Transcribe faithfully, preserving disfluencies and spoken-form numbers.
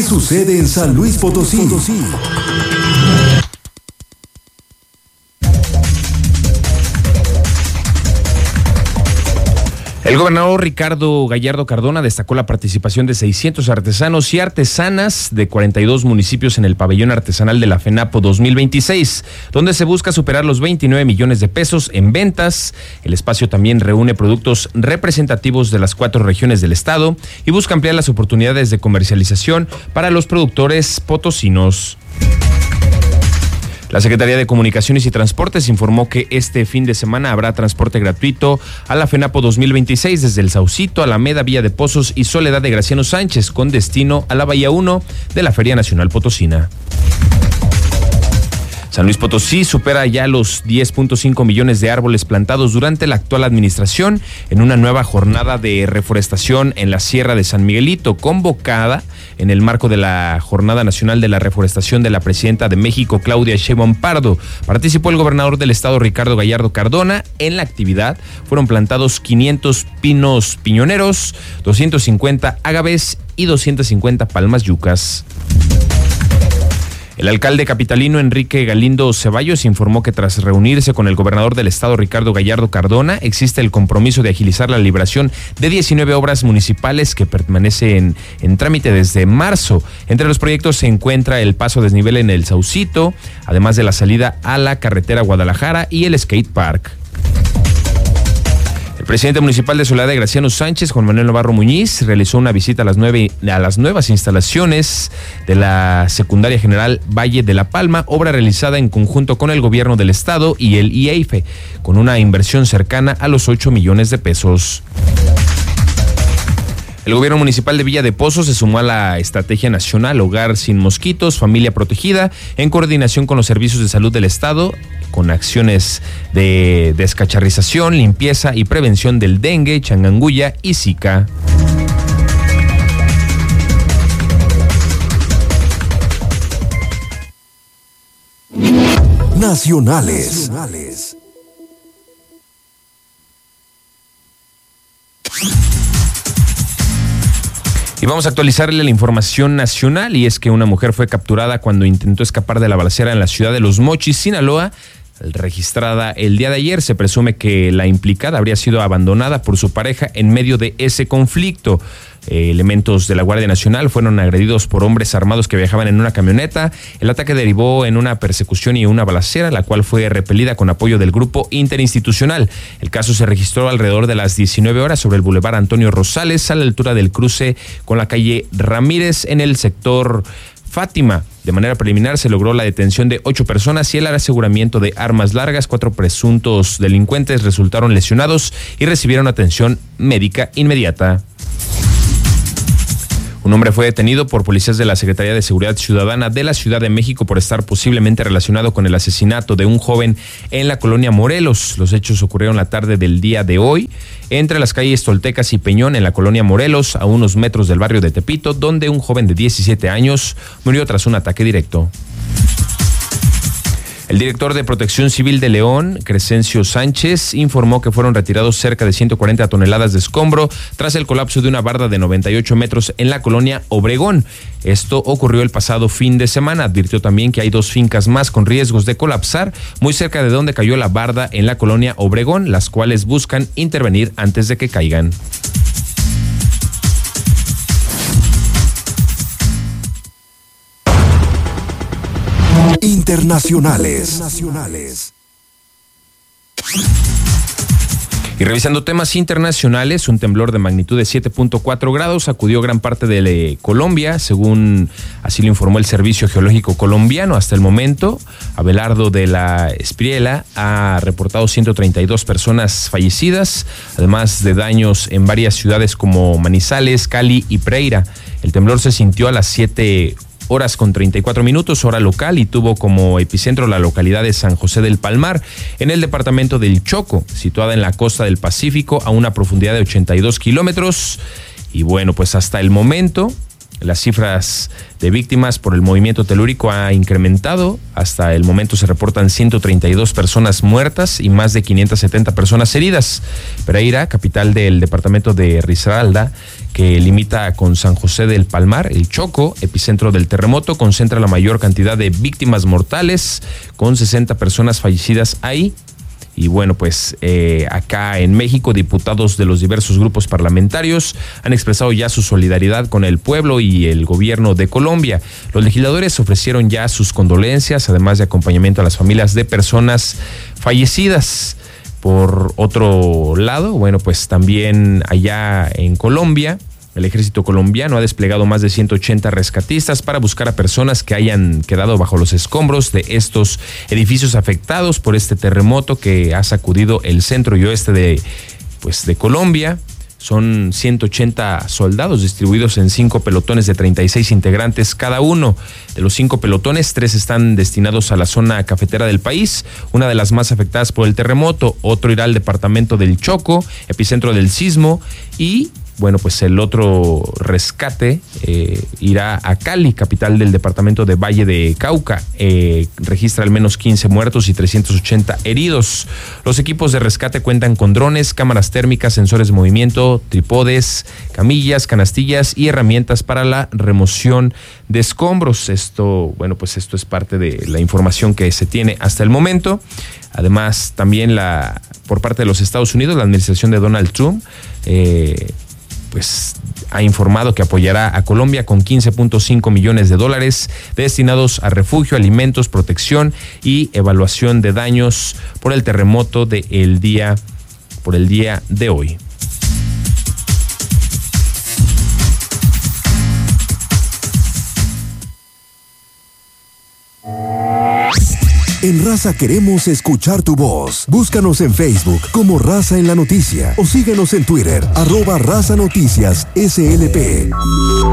sucede en San Luis Potosí? El gobernador Ricardo Gallardo Cardona destacó la participación de seiscientos artesanos y artesanas de cuarenta y dos municipios en el pabellón artesanal de la FENAPO dos mil veintiséis, donde se busca superar los veintinueve millones de pesos en ventas. El espacio también reúne productos representativos de las cuatro regiones del estado y busca ampliar las oportunidades de comercialización para los productores potosinos. La Secretaría de Comunicaciones y Transportes informó que este fin de semana habrá transporte gratuito a la FENAPO dos mil veintiséis desde El Saucito, Alameda, Villa de Pozos y Soledad de Graciano Sánchez, con destino a la Bahía uno de la Feria Nacional Potosina. San Luis Potosí supera ya los diez punto cinco millones de árboles plantados durante la actual administración en una nueva jornada de reforestación en la Sierra de San Miguelito, convocada en el marco de la Jornada Nacional de la Reforestación de la Presidenta de México, Claudia Sheinbaum Pardo. Participó el gobernador del estado, Ricardo Gallardo Cardona. En la actividad fueron plantados quinientos pinos piñoneros, doscientos cincuenta ágaves y doscientas cincuenta palmas yucas. El alcalde capitalino Enrique Galindo Ceballos informó que tras reunirse con el gobernador del estado, Ricardo Gallardo Cardona, existe el compromiso de agilizar la liberación de diecinueve obras municipales que permanecen en, en trámite desde marzo. Entre los proyectos se encuentra el paso a desnivel en El Saucito, además de la salida a la carretera Guadalajara y el skate park. El presidente municipal de Soledad de Graciano Sánchez, Juan Manuel Navarro Muñiz, realizó una visita a las, nueve, a las nuevas instalaciones de la Secundaria General Valle de la Palma, obra realizada en conjunto con el gobierno del estado y el I E I F E, con una inversión cercana a los ocho millones de pesos. El gobierno municipal de Villa de Pozos se sumó a la estrategia nacional Hogar sin Mosquitos, Familia Protegida, en coordinación con los servicios de salud del estado, con acciones de descacharrización, limpieza y prevención del dengue, changangulla y zika. Nacionales. Nacionales. Y vamos a actualizarle la información nacional, y es que una mujer fue capturada cuando intentó escapar de la balacera en la ciudad de Los Mochis, Sinaloa. Registrada el día de ayer, se presume que la implicada habría sido abandonada por su pareja en medio de ese conflicto. Eh, elementos de la Guardia Nacional fueron agredidos por hombres armados que viajaban en una camioneta. El ataque derivó en una persecución y una balacera, la cual fue repelida con apoyo del grupo interinstitucional. El caso se registró alrededor de las diecinueve horas sobre el Boulevard Antonio Rosales, a la altura del cruce con la calle Ramírez, en el sector Fátima. De manera preliminar se logró la detención de ocho personas y el aseguramiento de armas largas. Cuatro presuntos delincuentes resultaron lesionados y recibieron atención médica inmediata. Un hombre fue detenido por policías de la Secretaría de Seguridad Ciudadana de la Ciudad de México por estar posiblemente relacionado con el asesinato de un joven en la colonia Morelos. Los hechos ocurrieron la tarde del día de hoy entre las calles Toltecas y Peñón en la colonia Morelos, a unos metros del barrio de Tepito, donde un joven de diecisiete años murió tras un ataque directo. El director de Protección Civil de León, Crescencio Sánchez, informó que fueron retirados cerca de ciento cuarenta toneladas de escombro tras el colapso de una barda de noventa y ocho metros en la colonia Obregón. Esto ocurrió el pasado fin de semana. Advirtió también que hay dos fincas más con riesgos de colapsar muy cerca de donde cayó la barda en la colonia Obregón, las cuales buscan intervenir antes de que caigan. Internacionales. Nacionales. Y revisando temas internacionales, un temblor de magnitud de siete punto cuatro grados sacudió gran parte de Colombia, según así lo informó el Servicio Geológico Colombiano. Hasta el momento, Abelardo de la Espriella ha reportado ciento treinta y dos personas fallecidas, además de daños en varias ciudades como Manizales, Cali y Pereira. El temblor se sintió a las siete horas con treinta y cuatro minutos, hora local, y tuvo como epicentro la localidad de San José del Palmar, en el departamento del Choco, situada en la costa del Pacífico a una profundidad de ochenta y dos kilómetros. Y bueno, pues hasta el momento Las cifras de víctimas por el movimiento telúrico ha incrementado. Hasta el momento se reportan ciento treinta y dos personas muertas y más de quinientas setenta personas heridas. Pereira, capital del departamento de Risaralda, que limita con San José del Palmar, el Choco, epicentro del terremoto, concentra la mayor cantidad de víctimas mortales, con sesenta personas fallecidas ahí. Y bueno, pues eh, acá en México, diputados de los diversos grupos parlamentarios han expresado ya su solidaridad con el pueblo y el gobierno de Colombia. Los legisladores ofrecieron ya sus condolencias, además de acompañamiento a las familias de personas fallecidas. Por otro lado, bueno, pues también allá en Colombia, el ejército colombiano ha desplegado más de ciento ochenta rescatistas para buscar a personas que hayan quedado bajo los escombros de estos edificios afectados por este terremoto que ha sacudido el centro y oeste de, pues, de Colombia. Son ciento ochenta soldados distribuidos en cinco pelotones de treinta y seis integrantes cada uno. De los cinco pelotones, tres están destinados a la zona cafetera del país, una de las más afectadas por el terremoto. Otro irá al departamento del Choco, epicentro del sismo, y bueno, pues el otro rescate eh, irá a Cali, capital del departamento de Valle de Cauca. Eh, registra al menos quince muertos y trescientos ochenta heridos. Los equipos de rescate cuentan con drones, cámaras térmicas, sensores de movimiento, trípodes, camillas, canastillas y herramientas para la remoción de escombros. Esto, bueno, pues esto es parte de la información que se tiene hasta el momento. Además, también la por parte de los Estados Unidos, la administración de Donald Trump, eh, pues ha informado que apoyará a Colombia con quince punto cinco millones de dólares destinados a refugio, alimentos, protección y evaluación de daños por el terremoto de el día, por el día de hoy. En Raza queremos escuchar tu voz. Búscanos en Facebook como Raza en la Noticia o síguenos en Twitter, arroba Raza Noticias S L P.